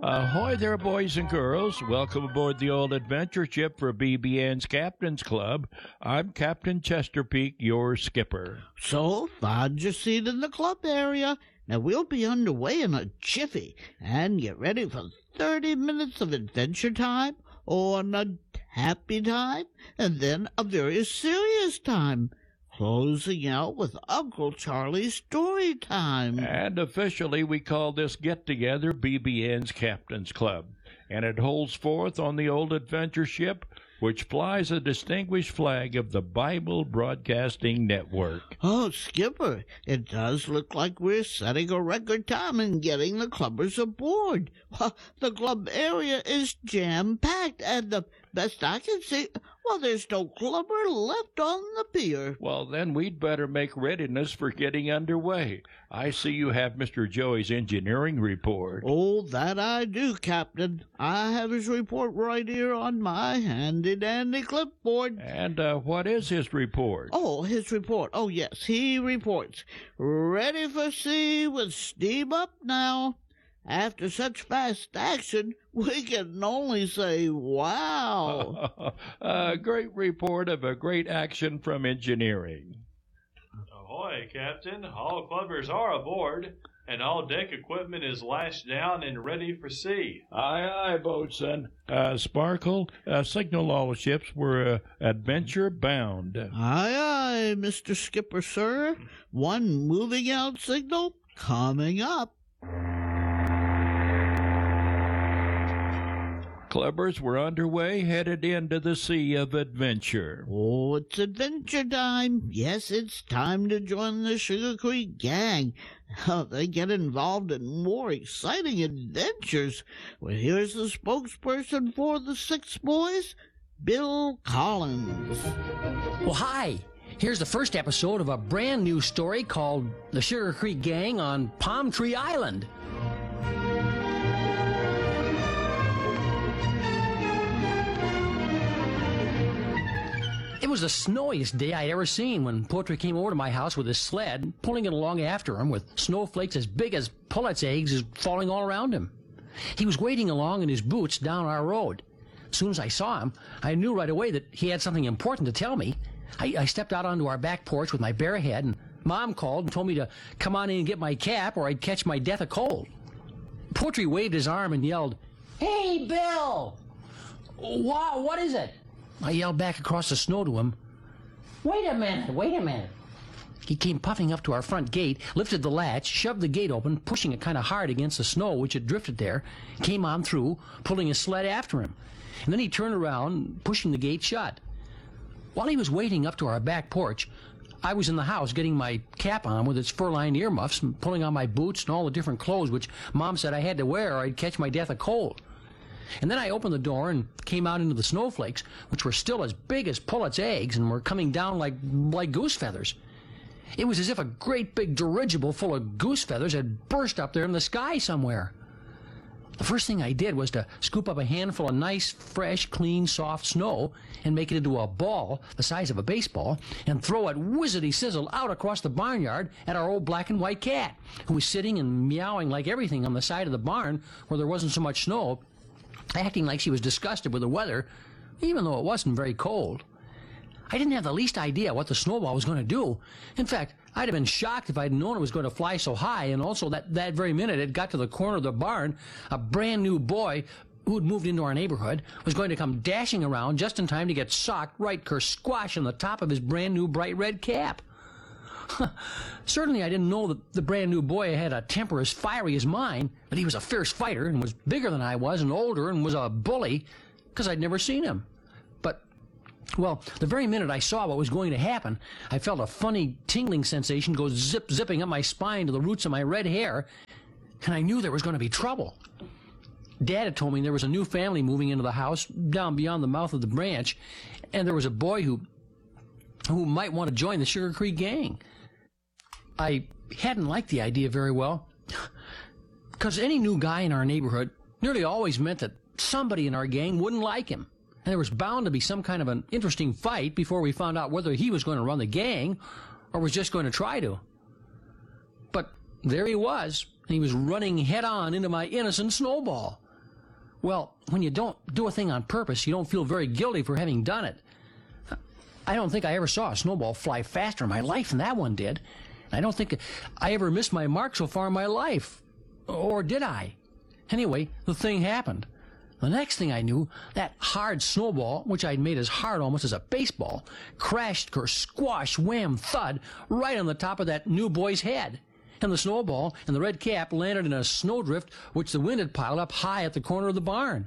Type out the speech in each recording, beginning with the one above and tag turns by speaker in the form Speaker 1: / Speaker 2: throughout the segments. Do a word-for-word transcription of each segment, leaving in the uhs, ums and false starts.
Speaker 1: Ahoy there, boys and girls. Welcome aboard the old adventure ship for B B N's Captain's Club. I'm Captain Chesterpeak, your skipper.
Speaker 2: So, find your seat in the club area. Now, we'll be underway in a jiffy, and get ready for thirty minutes of adventure time, on a happy time, and then a very serious time, closing out with Uncle Charlie's story time.
Speaker 1: And officially, we call this get-together B B N's Captain's Club, and it holds forth on the old adventure ship, which flies a distinguished flag of the Bible Broadcasting Network.
Speaker 2: Oh, Skipper, it does look like we're setting a record time in getting the clubbers aboard. Well, the club area is jam-packed, and the best I can see, well, there's no clubber left on the pier.
Speaker 1: Well, then we'd better make readiness for getting underway. I see you have Mister Joey's engineering report.
Speaker 2: Oh, that I do, Captain. I have his report right here on my handy-dandy clipboard.
Speaker 1: And uh, what is his report?
Speaker 2: Oh, his report. Oh, yes, he reports. Ready for sea with steam up now. After such fast action, we can only say, wow.
Speaker 1: A great report of a great action from engineering.
Speaker 3: Ahoy, Captain. All clubbers are aboard, and all deck equipment is lashed down and ready for sea.
Speaker 1: Aye, aye, boatswain. Uh, Sparkle, uh, signal all ships we're uh, adventure bound.
Speaker 2: Aye, aye, Mister Skipper, sir. One moving out signal coming up.
Speaker 1: Clubbers were underway, headed into the sea of adventure.
Speaker 2: Oh, it's adventure time. Yes, it's time to join the Sugar Creek Gang. Oh, they get involved in more exciting adventures. Well, here's the spokesperson for the Six Boys, Bill Collins.
Speaker 4: Well, hi. Here's the first episode of a brand new story called The Sugar Creek Gang on Palm Tree Island. It was the snowiest day I'd ever seen when Poetry came over to my house with his sled, pulling it along after him with snowflakes as big as pullets' eggs falling all around him. He was wading along in his boots down our road. As soon as I saw him, I knew right away that he had something important to tell me. I, I stepped out onto our back porch with my bare head, and Mom called and told me to come on in and get my cap or I'd catch my death of cold. Poetry waved his arm and yelled, "Hey, Bill!" "Wow, what is it?" I yelled back across the snow to him, "Wait a minute, wait a minute." He came puffing up to our front gate, lifted the latch, shoved the gate open, pushing it kind of hard against the snow which had drifted there, came on through, pulling his sled after him. And then he turned around, pushing the gate shut. While he was waiting up to our back porch, I was in the house getting my cap on with its fur-lined earmuffs and pulling on my boots and all the different clothes which Mom said I had to wear or I'd catch my death of cold. And then I opened the door and came out into the snowflakes, which were still as big as pullets' eggs and were coming down like like goose feathers. It was as if a great big dirigible full of goose feathers had burst up there in the sky somewhere. The first thing I did was to scoop up a handful of nice, fresh, clean, soft snow and make it into a ball the size of a baseball and throw it whizzity-sizzle out across the barnyard at our old black and white cat, who was sitting and meowing like everything on the side of the barn where there wasn't so much snow, acting like she was disgusted with the weather, even though it wasn't very cold. I didn't have the least idea what the snowball was going to do. In fact, I'd have been shocked if I'd known it was going to fly so high, and also that, that very minute it got to the corner of the barn, a brand new boy who'd moved into our neighborhood was going to come dashing around just in time to get socked right kersquash on the top of his brand new bright red cap. Certainly I didn't know that the brand new boy had a temper as fiery as mine, but he was a fierce fighter and was bigger than I was and older and was a bully because I'd never seen him. But, well, the very minute I saw what was going to happen, I felt a funny tingling sensation go zip zipping up my spine to the roots of my red hair, and I knew there was going to be trouble. Dad had told me there was a new family moving into the house down beyond the mouth of the branch, and there was a boy who who might want to join the Sugar Creek Gang. I hadn't liked the idea very well, because any new guy in our neighborhood nearly always meant that somebody in our gang wouldn't like him, and there was bound to be some kind of an interesting fight before we found out whether he was going to run the gang or was just going to try to. But there he was, and he was running head-on into my innocent snowball. Well, when you don't do a thing on purpose, you don't feel very guilty for having done it. I don't think I ever saw a snowball fly faster in my life than that one did. I don't think I ever missed my mark so far in my life. Or did I? Anyway, the thing happened. The next thing I knew, that hard snowball, which I'd made as hard almost as a baseball, crashed ker squash, wham, thud, right on the top of that new boy's head. And the snowball and the red cap landed in a snowdrift which the wind had piled up high at the corner of the barn.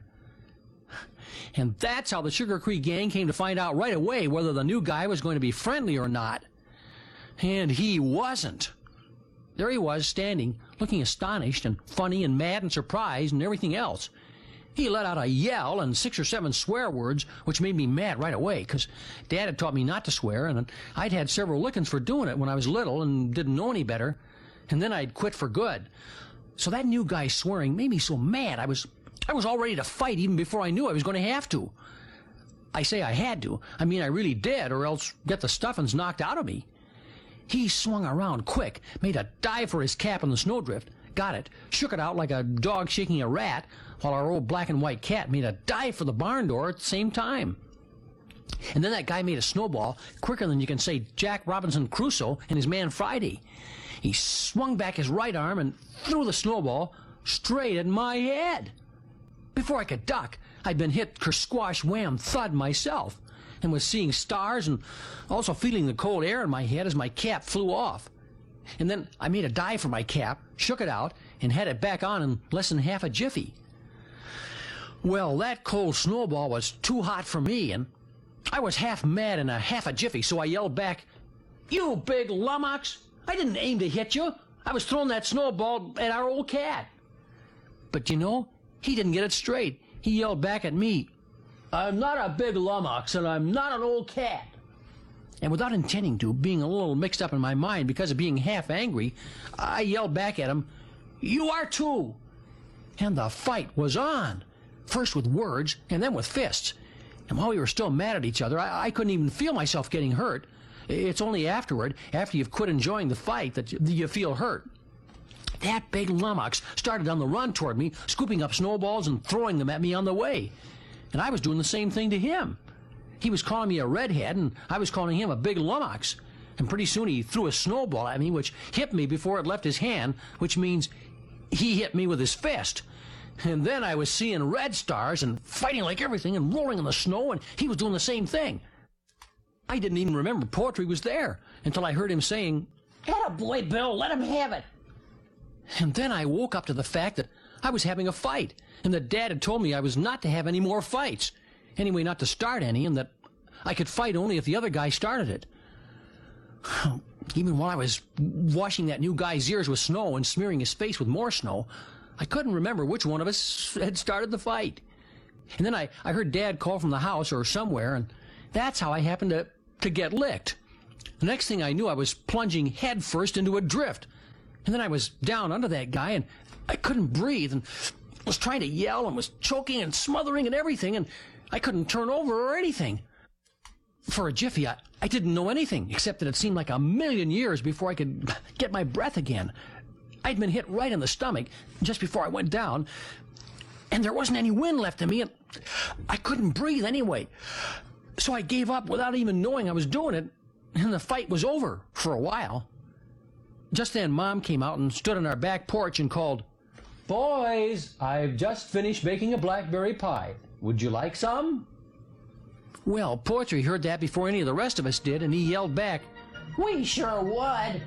Speaker 4: And that's how the Sugar Creek gang came to find out right away whether the new guy was going to be friendly or not. And he wasn't. There he was, standing, looking astonished and funny and mad and surprised and everything else. He let out a yell and six or seven swear words, which made me mad right away, because Dad had taught me not to swear, and I'd had several lickings for doing it when I was little and didn't know any better, and then I'd quit for good. So that new guy swearing made me so mad, I was I was all ready to fight even before I knew I was going to have to. I say I had to. I mean, I really did, or else get the stuffings knocked out of me. He swung around quick, made a dive for his cap in the snowdrift, got it, shook it out like a dog shaking a rat, while our old black and white cat made a dive for the barn door at the same time. And then that guy made a snowball quicker than you can say Jack Robinson Crusoe and his man Friday. He swung back his right arm and threw the snowball straight at my head. Before I could duck, I'd been hit kersquash wham thud myself, and was seeing stars and also feeling the cold air in my head as my cap flew off. And then I made a dive for my cap, shook it out, and had it back on in less than half a jiffy. Well, that cold snowball was too hot for me, and I was half mad in a half a jiffy, so I yelled back, "You big lummox! I didn't aim to hit you. I was throwing that snowball at our old cat." But you know, he didn't get it straight. He yelled back at me, "I'm not a big lummox, and I'm not an old cat." And without intending to, being a little mixed up in my mind because of being half angry, I yelled back at him, "You are too!" And the fight was on. First with words, and then with fists. And while we were still mad at each other, I, I couldn't even feel myself getting hurt. It's only afterward, after you've quit enjoying the fight, that you, you feel hurt. That big lummox started on the run toward me, scooping up snowballs and throwing them at me on the way. And I was doing the same thing to him. He was calling me a redhead, and I was calling him a big lummox. And pretty soon he threw a snowball at me, which hit me before it left his hand, which means he hit me with his fist. And then I was seeing red stars and fighting like everything and rolling in the snow, and he was doing the same thing. I didn't even remember Portry was there until I heard him saying, "Attaboy, Bill, let him have it." And then I woke up to the fact that I was having a fight, and that Dad had told me I was not to have any more fights. Anyway, not to start any, and that I could fight only if the other guy started it. Even while I was washing that new guy's ears with snow and smearing his face with more snow, I couldn't remember which one of us had started the fight. And then I, I heard Dad call from the house or somewhere, and that's how I happened to, to get licked. The next thing I knew, I was plunging headfirst into a drift. And then I was down under that guy, and I couldn't breathe, and was trying to yell, and was choking and smothering and everything, and I couldn't turn over or anything. For a jiffy, I, I didn't know anything, except that it seemed like a million years before I could get my breath again. I'd been hit right in the stomach just before I went down, and there wasn't any wind left in me, and I couldn't breathe anyway. So I gave up without even knowing I was doing it, and the fight was over for a while. Just then, Mom came out and stood on our back porch and called, "Boys, I've just finished baking a blackberry pie. Would you like some?" Well, Portry heard that before any of the rest of us did, and he yelled back, "We sure would."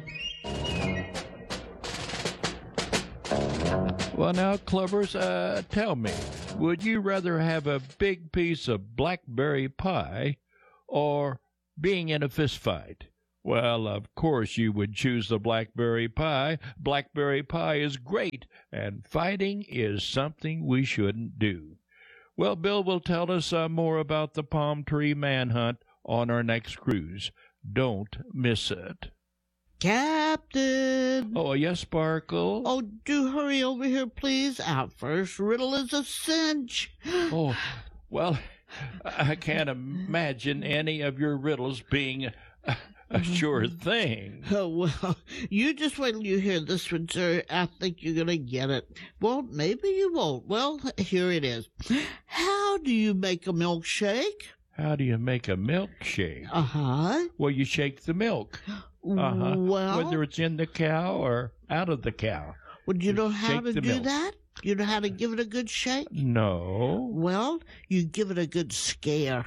Speaker 1: Well, now, Clovers, uh, tell me, would you rather have a big piece of blackberry pie or being in a fist fight? Well, of course you would choose the blackberry pie. Blackberry pie is great, and fighting is something we shouldn't do. Well, Bill will tell us uh, more about the Palm Tree Manhunt on our next cruise. Don't miss it.
Speaker 2: Captain!
Speaker 1: Oh, yes, Sparkle?
Speaker 2: Oh, do hurry over here, please. Our first riddle is a cinch.
Speaker 1: Oh, well, I can't imagine any of your riddles being A sure thing.
Speaker 2: Oh, well, you just wait till you hear this one, sir. I think you're going to get it. Well, maybe you won't. Well, here it is. How do you make a milkshake?
Speaker 1: How do you make a milkshake?
Speaker 2: Uh-huh.
Speaker 1: Well, you shake the milk. Uh-huh.
Speaker 2: Well,
Speaker 1: Whether it's in the cow or out of the cow.
Speaker 2: would you know how
Speaker 1: shake
Speaker 2: to
Speaker 1: the
Speaker 2: do
Speaker 1: milk.
Speaker 2: that? You know how to give it a good shake?
Speaker 1: No.
Speaker 2: Well, you give it a good scare.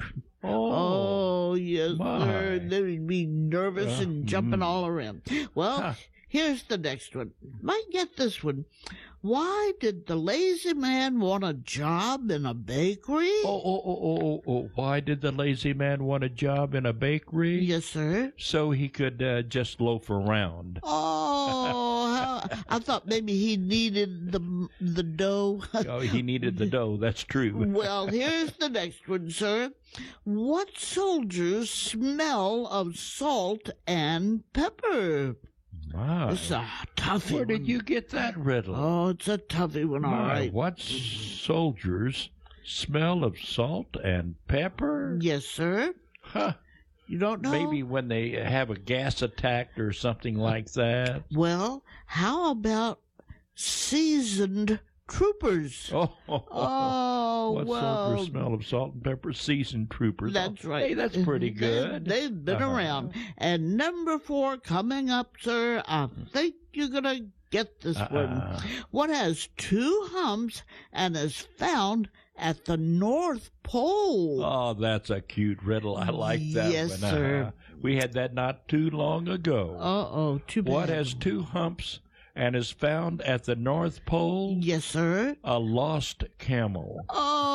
Speaker 1: Oh.
Speaker 2: Oh, yes,
Speaker 1: my.
Speaker 2: sir. They'd be nervous
Speaker 1: Uh,
Speaker 2: and jumping
Speaker 1: mm.
Speaker 2: all around. Well,
Speaker 1: Huh.
Speaker 2: here's the next one. Might get this one. Why did the lazy man want a job in a bakery?
Speaker 1: Oh, oh, oh, oh, oh, oh. Why did the lazy man want a job in a bakery?
Speaker 2: Yes, sir.
Speaker 1: So he could uh, just loaf around.
Speaker 2: Oh, how, I thought maybe he needed the the dough.
Speaker 1: Oh, he needed the dough. That's true.
Speaker 2: Well, here's the next one, sir. What soldiers smell of salt and pepper?
Speaker 1: My.
Speaker 2: It's a toughie
Speaker 1: Where did
Speaker 2: one.
Speaker 1: you get that riddle?
Speaker 2: Oh, it's a toughie one, all
Speaker 1: My,
Speaker 2: right.
Speaker 1: what soldiers smell of salt and pepper?
Speaker 2: Yes, sir.
Speaker 1: Huh.
Speaker 2: You don't know?
Speaker 1: Maybe when they have a gas attack or something like that.
Speaker 2: Well, how about seasoned troopers?
Speaker 1: Oh,
Speaker 2: Oh,
Speaker 1: what
Speaker 2: well,
Speaker 1: soldiers smell of salt and pepper? Seasoned troopers.
Speaker 2: that's right.
Speaker 1: Hey, that's pretty
Speaker 2: They-
Speaker 1: good.
Speaker 2: They've been
Speaker 1: Uh-huh.
Speaker 2: around. And number four coming up, sir. I think you're going to get this one.
Speaker 1: Uh-uh.
Speaker 2: What has two humps and is found at the North Pole?
Speaker 1: Oh, that's a cute riddle. I like that
Speaker 2: Yes,
Speaker 1: one.
Speaker 2: sir.
Speaker 1: Uh-huh. We had that not too long ago.
Speaker 2: Uh-oh, too bad.
Speaker 1: What has two humps and is found at the North Pole?
Speaker 2: Yes, sir.
Speaker 1: A lost camel.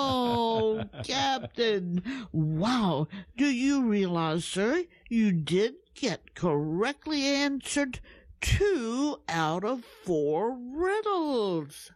Speaker 2: Oh, Captain. Wow. Do you realize, sir, you did get correctly answered two out of four riddles.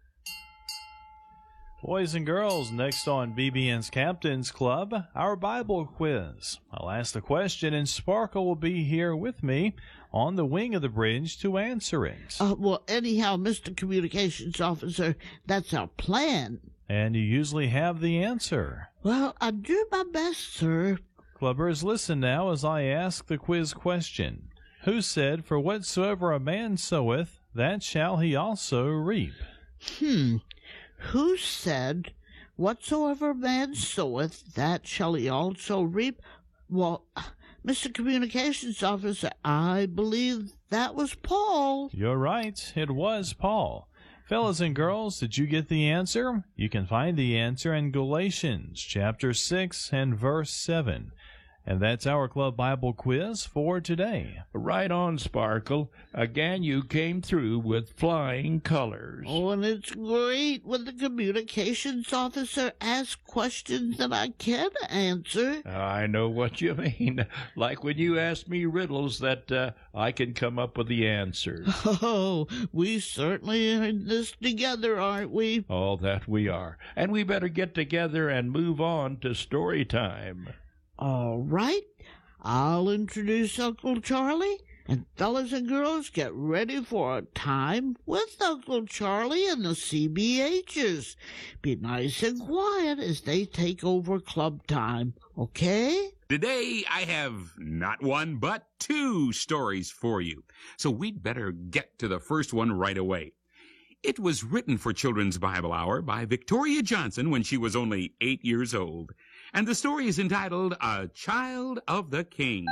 Speaker 3: Boys and girls, next on B B N's Captain's Club, our Bible quiz. I'll ask the question and Sparkle will be here with me on the wing of the bridge to answer it.
Speaker 2: Uh, well, anyhow, Mister Communications Officer, that's our plan.
Speaker 3: And you usually have the answer.
Speaker 2: Well, I do my best, sir.
Speaker 3: Clubbers, listen now as I ask the quiz question. Who said, "For whatsoever a man soweth, that shall he also reap"?
Speaker 2: Hmm. Who said, "Whatsoever man soweth, that shall he also reap"? Well, Mister Communications Officer, I believe that was Paul.
Speaker 3: You're right. It was Paul. Fellas and girls, did you get the answer? You can find the answer in Galatians chapter six and verse seven. And that's our Club Bible quiz for today.
Speaker 1: Right on, Sparkle. Again, you came through with flying colors.
Speaker 2: Oh, and it's great when the communications officer asks questions that I can answer.
Speaker 1: I know what you mean. Like when you ask me riddles that uh, I can come up with the answers.
Speaker 2: Oh, we certainly are in this together, aren't we?
Speaker 1: All that we are. And we better get together and move on to story time.
Speaker 2: All right, I'll introduce Uncle Charlie, and fellas and girls, get ready for a time with Uncle Charlie and the C B H's. Be nice and quiet as they take over club time, okay?
Speaker 5: Today, I have not one, but two stories for you. So we'd better get to the first one right away. It was written for Children's Bible Hour by Victoria Johnson when she was only eight years old. And the story is entitled, A Child of the King.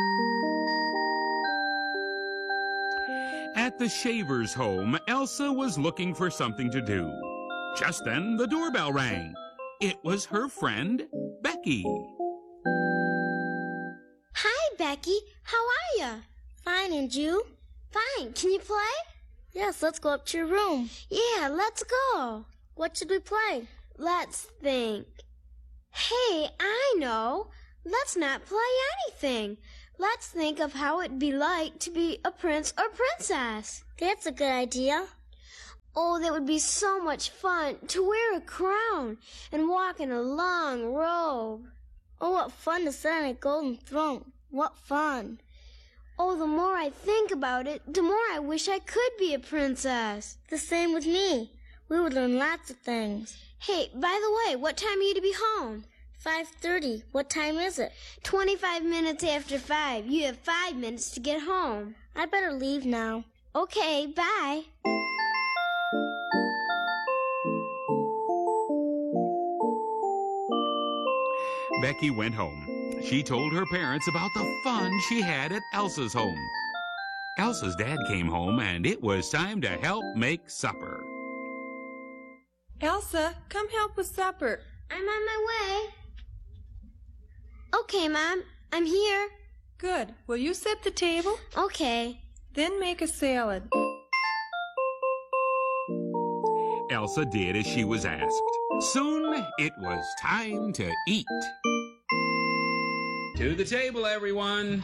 Speaker 5: At the Shaver's home, Elsa was looking for something to do. Just then, the doorbell rang. It was her friend, Becky.
Speaker 6: Hi, Becky. How are you? Fine, and you? Fine. Can you play? Yes, let's go up to your room. Yeah, let's go. What should we play? Let's think. Hey, I know. Let's not play anything. Let's think of how it'd be like to be a prince or princess. That's a good idea. Oh, that would be so much fun to wear a crown and walk in a long robe. Oh, what fun to sit on a golden throne. What fun. Oh, the more I think about it, the more I wish I could be a princess. The same with me. We would learn lots of things. Hey, by the way, what time are you to be home? five thirty. What time is it? Twenty-five minutes after five. You have five minutes to get home. I better leave now. Okay, bye.
Speaker 5: Becky went home. She told her parents about the fun she had at Elsa's home. Elsa's dad came home, and it was time to help make supper.
Speaker 7: Elsa, come help with supper.
Speaker 6: I'm on my way. Okay, Mom. I'm here.
Speaker 7: Good. Will you set the table?
Speaker 6: Okay.
Speaker 7: Then make a salad.
Speaker 5: Elsa did as she was asked. Soon it was time to eat. To the table, everyone.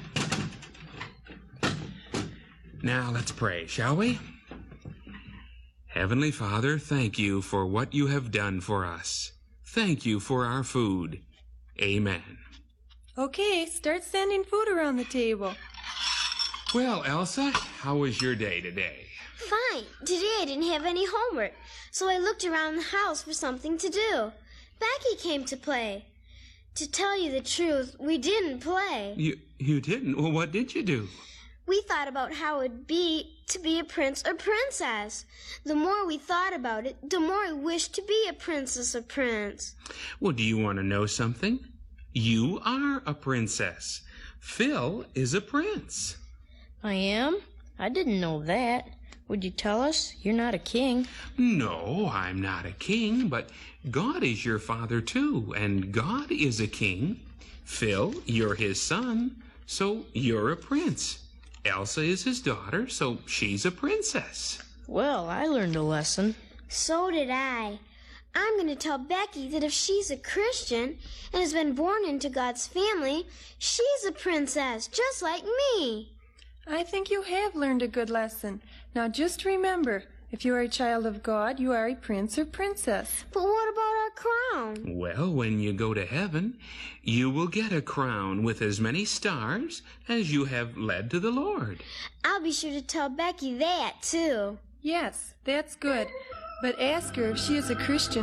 Speaker 5: Now let's pray, shall we? Heavenly Father, thank you for what you have done for us. Thank you for our food. Amen.
Speaker 7: Okay, start sending food around the table.
Speaker 5: Well, Elsa, how was your day today?
Speaker 6: Fine. Today I didn't have any homework, so I looked around the house for something to do. Becky came to play. To tell you the truth, we didn't play.
Speaker 5: You you didn't? Well, what did you do?
Speaker 6: We thought about how it'd be to be a prince or princess. The more we thought about it, the more I wished to be a princess or prince.
Speaker 5: Well, do you want to know something? You are a princess. Phil is a prince.
Speaker 8: I am? I didn't know that. Would you tell us? You're not a king.
Speaker 5: No, I'm not a king, but God is your father too, and God is a king. Phil, you're his son, so you're a prince. Elsa is his daughter, so she's a princess.
Speaker 8: Well, I learned a lesson.
Speaker 6: So did I. I'm going to tell Becky that if she's a Christian and has been born into God's family, she's a princess, just like me.
Speaker 7: I think you have learned a good lesson. Now just remember, if you are a child of God, you are a prince or princess.
Speaker 6: But what about our crown?
Speaker 5: Well, when you go to heaven, you will get a crown with as many stars as you have led to the Lord.
Speaker 6: I'll be sure to tell Becky that, too.
Speaker 7: Yes, that's good. But ask her if she is a Christian